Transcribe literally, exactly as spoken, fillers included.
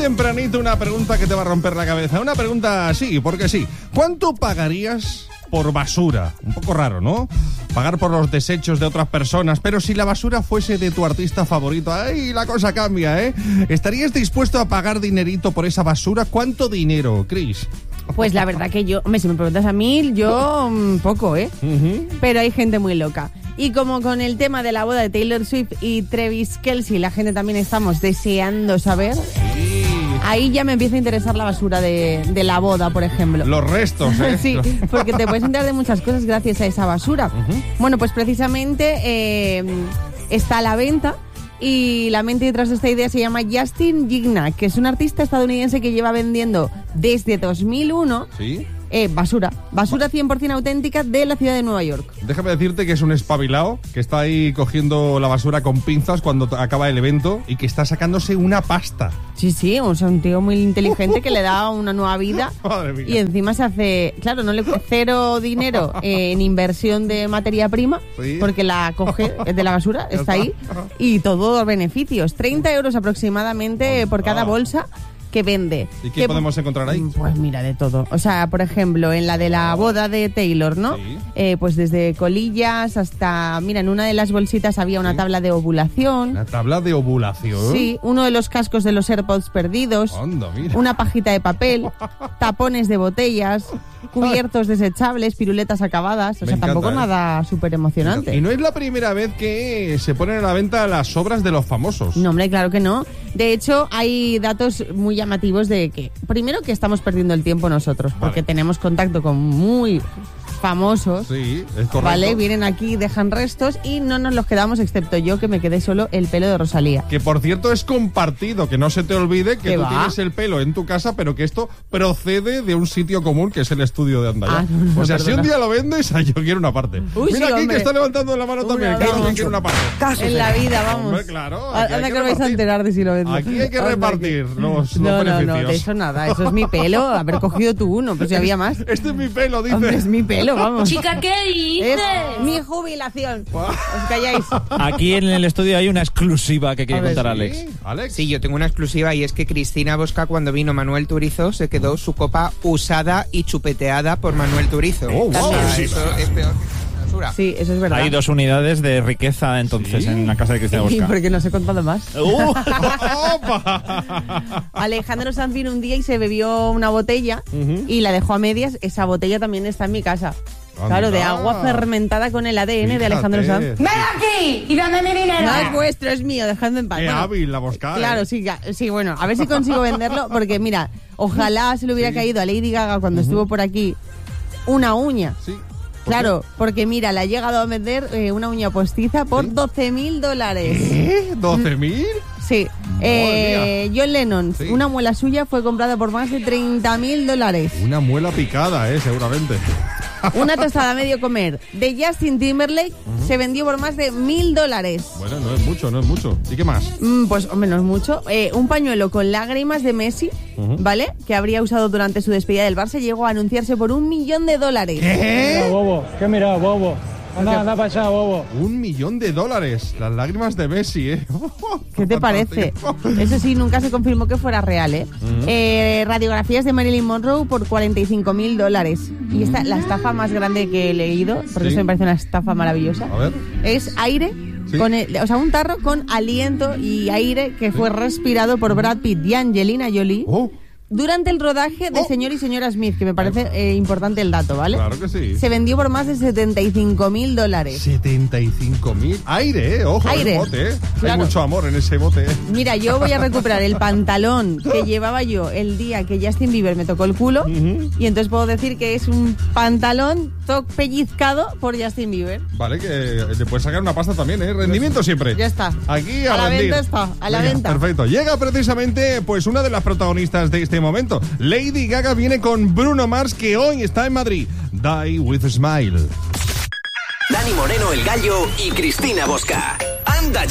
tempranito una pregunta que te va a romper la cabeza. Una pregunta así, porque sí. ¿Cuánto pagarías por basura? Un poco raro, ¿no? Pagar por los desechos de otras personas, pero si la basura fuese de tu artista favorito, ¡ay, la cosa cambia, eh! ¿Estarías dispuesto a pagar dinerito por esa basura? ¿Cuánto dinero, Chris? Pues la verdad que yo, hombre, si me preguntas a mí, yo un poco, ¿eh? Uh-huh. Pero hay gente muy loca. Y como con el tema de la boda de Taylor Swift y Travis Kelce, la gente también estamos deseando saber... Sí. Ahí ya me empieza a interesar la basura de, de la boda, por ejemplo. Los restos, ¿eh? Sí, porque te puedes enterar de muchas cosas gracias a esa basura. Uh-huh. Bueno, pues precisamente eh, está a la venta y la mente detrás de esta idea se llama Justin Gignac, que es un artista estadounidense que lleva vendiendo desde dos mil uno... ¿Sí? Eh, basura, basura cien por ciento auténtica de la ciudad de Nueva York. Déjame decirte que es un espabilado, que está ahí cogiendo la basura con pinzas cuando t- acaba el evento y que está sacándose una pasta. Sí, sí, o sea, un tío muy inteligente que le da una nueva vida. Madre mía. Y encima se hace, claro, no le cero dinero eh, en inversión de materia prima, sí, porque la coge de la basura, está ahí, y todos beneficios, treinta euros aproximadamente por cada bolsa que vende. ¿Y qué podemos encontrar ahí? Pues mira, de todo. O sea, por ejemplo, en la de la boda de Taylor, ¿no? Sí. Eh, pues desde colillas hasta... Mira, en una de las bolsitas había una sí. tabla de ovulación. ¿Una tabla de ovulación? Sí, uno de los cascos de los AirPods perdidos. Anda, mira. Una pajita de papel, tapones de botellas, cubiertos desechables, piruletas acabadas. O sea, tampoco ¿eh? nada súper emocionante. Y no es la primera vez que se ponen a la venta las obras de los famosos. No, hombre, claro que no. De hecho, hay datos muy llamativos de que, primero, que estamos perdiendo el tiempo nosotros, porque vale. tenemos contacto con muy famosos. Sí, es correcto. Vale, vienen aquí, dejan restos y no nos los quedamos, excepto yo, que me quedé solo el pelo de Rosalía. Que por cierto es compartido, que no se te olvide que tú va? tienes el pelo en tu casa, pero que esto procede de un sitio común, que es el estudio de Andaya. Ah, no, no, o sea, perdona. Si un día lo vendes, yo quiero una parte. Uy, Mira sí, aquí hombre. que está levantando la mano también, que alguien quiere una parte. Caso en la vida, vamos. Hombre, claro. Anda que, que vais a enterar de si lo vendes. Aquí hay que repartir que... los, no, los no, beneficios. No, no, de eso nada. Eso es mi pelo. Haber cogido tú uno, pues si había más. Este es mi pelo, dice. Hombre, es mi pelo, vamos. Chica, ¿qué dices? Es mi jubilación. Os calláis. Aquí en el estudio hay una exclusiva que quiere a ver, contar ¿sí? Alex. Alex. Sí, yo tengo una exclusiva y es que Cristina Bosca, cuando vino Manuel Turizo, se quedó su copa usada y chupeteada por Manuel Turizo. Oh, wow. O sea, Sí, eso sí. es peor que la basura. Sí, eso es verdad. Hay dos unidades de riqueza entonces ¿Sí? en la casa de Cristina Bosca. ¿Y por qué no os he contado más? Uh. Alejandro Sanz vino un día y se bebió una botella uh-huh. y la dejó a medias. Esa botella también está en mi casa. Anda. Claro, de agua fermentada con el A D N Fíjate. de Alejandro Sanz. ¡Ven aquí! ¡Y dame mi dinero! No es vuestro, es mío, dejadme en paz. Qué bueno, hábil la Bosca. Claro, ¿eh? sí, sí, bueno, a ver si consigo venderlo, porque mira, ojalá se le hubiera sí. caído a Lady Gaga cuando uh-huh. estuvo por aquí una uña. Sí. Claro, porque mira, le ha llegado a vender eh, una uña postiza por ¿Sí? doce mil dólares. ¿Qué? ¿doce mil? Sí. Eh, John Lennon, sí. una muela suya fue comprada por más de treinta mil dólares. Una muela picada, eh, seguramente. Una tostada a medio comer de Justin Timberlake uh-huh. se vendió por más de mil dólares. Bueno, no es mucho, no es mucho. ¿Y qué más? Mm, pues, hombre, no es mucho. Eh, un pañuelo con lágrimas de Messi, uh-huh. ¿vale? Que habría usado durante su despedida del Barça, llegó a anunciarse por un millón de dólares. ¿Qué? Mira, bobo, ¿qué mira, bobo? Anda, anda para allá, bobo. Un millón de dólares. Las lágrimas de Messi, ¿eh? ¿Qué te parece? Eso sí, nunca se confirmó que fuera real, ¿eh? Uh-huh. eh radiografías de Marilyn Monroe por cuarenta y cinco mil dólares. Uh-huh. Y esta, la estafa más grande que he leído, porque ¿Sí? eso me parece una estafa maravillosa, a ver. es aire, ¿Sí? con el, o sea, un tarro con aliento y aire que fue respirado por Brad Pitt y Angelina Jolie. Oh. Durante el rodaje de oh. Señor y Señora Smith, que me parece eh, importante el dato, ¿vale? Claro que sí. Se vendió por más de setenta y cinco mil dólares. setenta y cinco mil. Aire, ¿eh? Ojo, Aire. el bote, ¿eh? Claro. Hay mucho amor en ese bote, ¿eh? Mira, yo voy a recuperar el pantalón que llevaba yo el día que Justin Bieber me tocó el culo. Uh-huh. Y entonces puedo decir que es un pantalón to- pellizcado por Justin Bieber. Vale, que le puedes sacar una pasta también, ¿eh? Rendimiento siempre. Ya está. Aquí a, a la rendir. venta está, a la Venga, venta. Perfecto. Llega precisamente pues una de las protagonistas de este momento. Lady Gaga viene con Bruno Mars, que hoy está en Madrid. Die with a Smile. Dani Moreno, el Gallo, y Cristina Bosca. Anda ya.